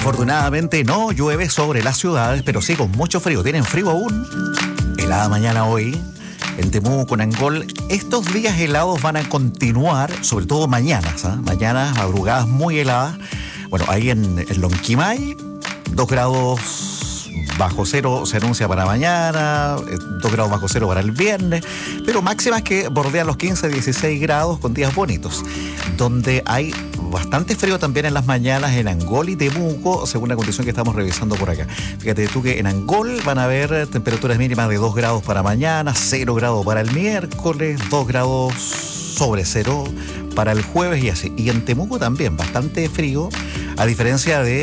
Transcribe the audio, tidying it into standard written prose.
Afortunadamente no llueve sobre las ciudades, pero sí con mucho frío. ¿Tienen frío aún? Helada mañana hoy en Temuco, en Angol. Estos días helados van a continuar, sobre todo mañanas, ¿eh? Mañanas, madrugadas muy heladas. Bueno, ahí en Lonquimay, 2 grados bajo cero se anuncia para mañana, 2 grados bajo cero para el viernes, pero máximas que bordean los 15, 16 grados con días bonitos. Donde hay bastante frío también en las mañanas en Angol y Temuco, según la condición que estamos revisando por acá. Fíjate tú que en Angol van a haber temperaturas mínimas de 2 grados para mañana, 0 grados para el miércoles, 2 grados sobre cero para el jueves y así. Y en Temuco también bastante frío, a diferencia de